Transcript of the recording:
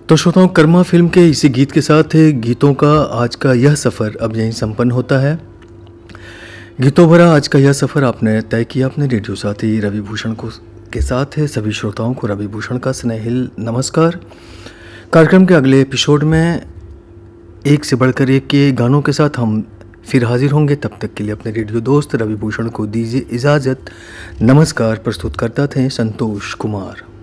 तो श्रोताओं, कर्मा फिल्म के इसी गीत के साथ गीतों का आज का यह सफ़र अब यहीं संपन्न होता है। गीतों भरा आज का यह सफ़र आपने तय किया अपने रेडियो साथी रवि भूषण को के साथ है। सभी श्रोताओं को रवि भूषण का स्नेहिल नमस्कार। कार्यक्रम के अगले एपिसोड में एक से बढ़कर एक के गानों के साथ हम फिर हाजिर होंगे। तब तक के लिए अपने रेडियो दोस्त रवि भूषण को दीजिए इजाज़त। नमस्कार। प्रस्तुत करता थे संतोष कुमार।